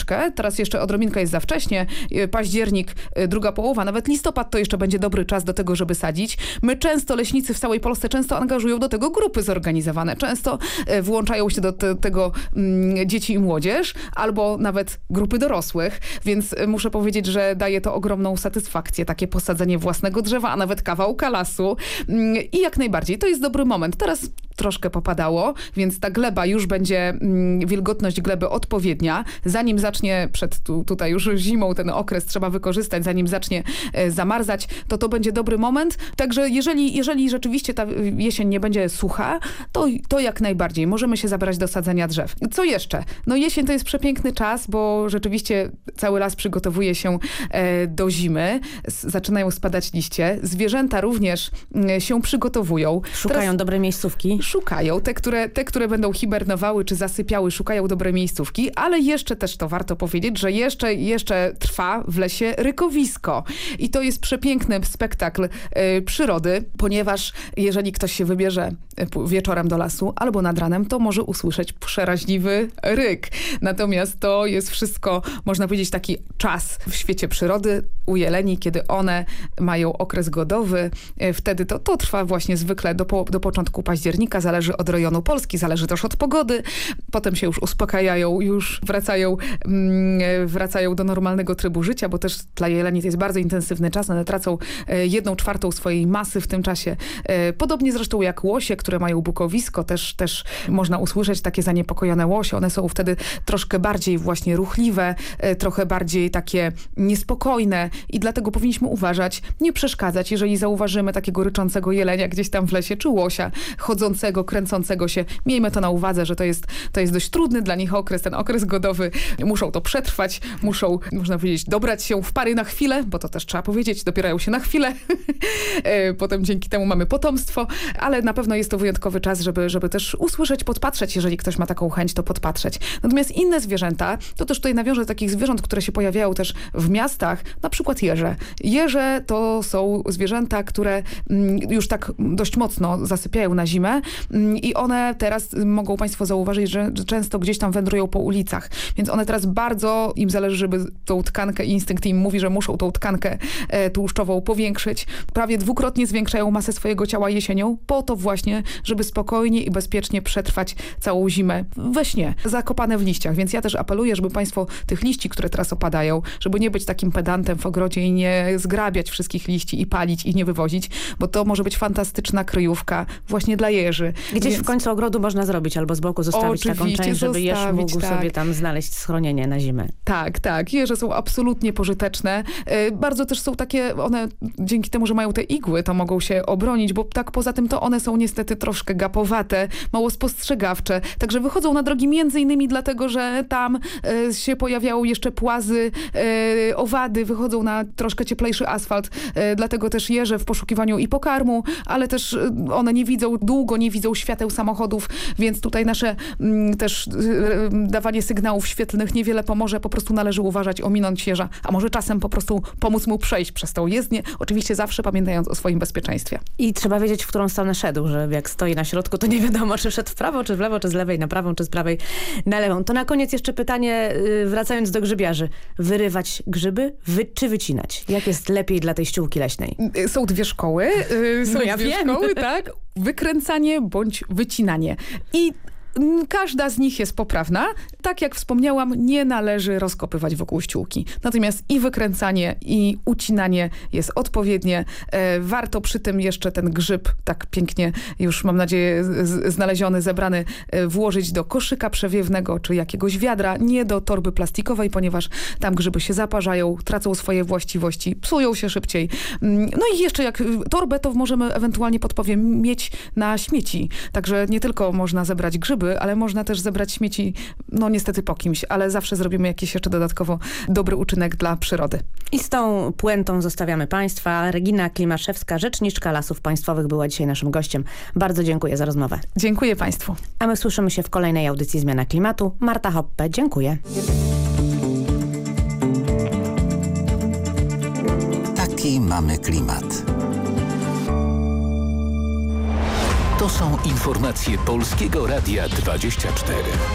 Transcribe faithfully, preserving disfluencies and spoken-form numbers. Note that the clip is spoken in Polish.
troszeczkę. Teraz jeszcze odrobinka jest za wcześnie. Październik, druga połowa, nawet listopad to jeszcze będzie dobry czas do tego, żeby sadzić. My często, leśnicy w całej Polsce często angażują do tego grupy zorganizowane. Często włączają się do te, tego mm, dzieci i młodzież, albo nawet grupy dorosłych, więc muszę powiedzieć, że daje to ogromną satysfakcję, takie posadzenie własnego drzewa, a nawet kawałka lasu. I jak najbardziej, to jest dobry moment. Teraz troszkę popadało, więc ta gleba już będzie, mm, wilgotność gleby odpowiednia. Zanim zacznie, przed tu, tutaj już zimą ten okres trzeba wykorzystać, zanim zacznie e, zamarzać, to to będzie dobry moment. Także jeżeli, jeżeli rzeczywiście ta jesień nie będzie sucha, to, to jak najbardziej możemy się zabrać do sadzenia drzew. Co jeszcze? No jesień to jest przepiękny czas, bo rzeczywiście cały las przygotowuje się e, do zimy. S- zaczynają spadać liście. Zwierzęta również e, się przygotowują. Szukają Teraz dobrej miejscówki. Szukają. Te które, te, które będą hibernowały czy zasypiały, szukają dobrej miejscówki, ale jeszcze też to warto powiedzieć, że jeszcze, jeszcze trwa w lesie rykowisko. I to jest przepiękny spektakl e, przyrody, ponieważ jeżeli ktoś się wybierze wieczorem do lasu albo nad ranem, to może usłyszeć przeraźliwy ryk. Natomiast to jest wszystko, można powiedzieć, taki czas w świecie przyrody u jeleni, kiedy one mają okres godowy. Wtedy to, to trwa właśnie zwykle do, po, do początku października. Zależy od rejonu Polski, zależy też od pogody. Potem się już uspokajają, już wracają, mm, wracają do normalnego trybu życia, bo też dla jeleni to jest bardzo intensywny czas. One tracą jedną czwartą swojej masy w tym czasie. Podobnie zresztą jak łosie, które mają bukowisko, też, też można usłyszeć takie zaniepokojone łosie. One są wtedy troszkę bardziej właśnie ruchliwe, trochę bardziej takie niespokojne i dlatego powinniśmy uważać, nie przeszkadzać, jeżeli zauważymy takiego ryczącego jelenia gdzieś tam w lesie, czy łosia chodzącego, kręcącego się. Miejmy to na uwadze, że to jest, to jest dość trudny dla nich okres, ten okres godowy. Muszą to przetrwać, muszą, można powiedzieć, dobrać się w pary na chwilę, bo to też trzeba powiedzieć, dopierają się na chwilę. Potem dzięki temu mamy potomstwo, ale na pewno jest to wyjątkowy czas, żeby, żeby też usłyszeć, podpatrzeć, jeżeli ktoś ma taką chęć, to podpatrzeć. Natomiast inne zwierzęta, to też tutaj nawiążę do takich zwierząt, które się pojawiają też w miastach, na przykład jeże. Jeże to są zwierzęta, które już tak dość mocno zasypiają na zimę i one teraz, mogą państwo zauważyć, że często gdzieś tam wędrują po ulicach, więc one teraz bardzo im zależy, żeby tą tkankę, instynkt im mówi, że muszą tą tkankę e, tłuszczową powiększyć. Prawie dwukrotnie zwiększają masę swojego ciała jesienią, po to właśnie, żeby spokojnie i bezpiecznie przetrwać całą zimę we śnie, zakopane w liściach. Więc ja też apeluję, żeby państwo tych liści, które teraz opadają, żeby nie być takim pedantem w ogrodzie i nie zgrabiać wszystkich liści i palić i nie wywozić, bo to może być fantastyczna kryjówka właśnie dla jeży. Gdzieś Więc w końcu ogrodu można zrobić albo z boku zostawić taką część, żeby jeż mógł tak. sobie tam znaleźć schronienie na zimę. Tak, tak. Jeże są absolutnie pożyteczne. Bardzo też są takie, one dzięki temu, że mają te igły, to mogą się obronić, bo tak poza tym to one są niestety troszkę gapowate, mało spostrzegawcze. Także wychodzą na drogi między innymi dlatego, że tam e, się pojawiają jeszcze płazy, e, owady, wychodzą na troszkę cieplejszy asfalt. E, dlatego też jeże w poszukiwaniu i pokarmu, ale też e, one nie widzą, długo nie widzą świateł samochodów, więc tutaj nasze m, też e, dawanie sygnałów świetlnych niewiele pomoże. Po prostu należy uważać, ominąć jeża, a może czasem po prostu pomóc mu przejść przez tą jezdnię. Oczywiście zawsze pamiętając o swoim bezpieczeństwie. I trzeba wiedzieć, w którą stronę szedł, że jak stoi na środku, to nie wiadomo, czy szedł w prawo, czy w lewo, czy z lewej na prawą, czy z prawej na lewą. To na koniec jeszcze pytanie, wracając do grzybiarzy. Wyrywać grzyby wy, czy wycinać? Jak jest lepiej dla tej ściółki leśnej? Są dwie szkoły. Są no ja dwie wiem. szkoły, tak? Wykręcanie bądź wycinanie. I każda z nich jest poprawna. Tak jak wspomniałam, nie należy rozkopywać wokół ściółki. Natomiast i wykręcanie, i ucinanie jest odpowiednie. E, warto przy tym jeszcze ten grzyb, tak pięknie już mam nadzieję z, znaleziony, zebrany, e, włożyć do koszyka przewiewnego, czy jakiegoś wiadra, nie do torby plastikowej, ponieważ tam grzyby się zaparzają, tracą swoje właściwości, psują się szybciej. No i jeszcze jak torbę, to możemy ewentualnie, podpowiem, mieć na śmieci. Także nie tylko można zebrać grzyby, ale można też zebrać śmieci, no niestety po kimś, ale zawsze zrobimy jakiś jeszcze dodatkowo dobry uczynek dla przyrody. I z tą puentą zostawiamy Państwa. Regina Klimaszewska, rzeczniczka Lasów Państwowych, była dzisiaj naszym gościem. Bardzo dziękuję za rozmowę. Dziękuję Państwu. A my słyszymy się w kolejnej audycji Zmiana Klimatu. Marta Hoppe, dziękuję. Taki mamy klimat. To są informacje Polskiego Radia dwadzieścia cztery.